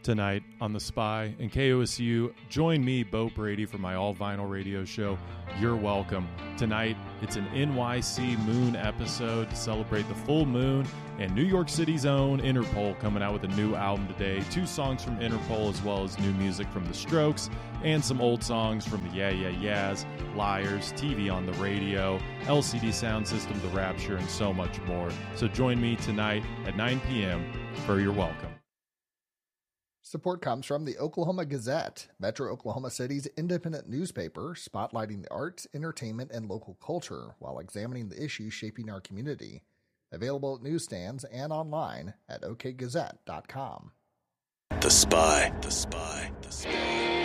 tonight on The Spy and KOSU. Join me, Bo Brady, for my all-vinyl radio show, You're Welcome. Tonight, it's an NYC Moon episode to celebrate the full moon, and New York City's own Interpol coming out with a new album today. 2 songs from Interpol, as well as new music from The Strokes, and some old songs from the Yeah Yeah Yeahs, Liars, TV on the Radio, LCD Sound System, The Rapture, and so much more. So join me tonight at 9 p.m. for You're Welcome. Support comes from the Oklahoma Gazette, Metro Oklahoma City's independent newspaper, spotlighting the arts, entertainment, and local culture while examining the issues shaping our community. Available at newsstands and online at okgazette.com. The Spy.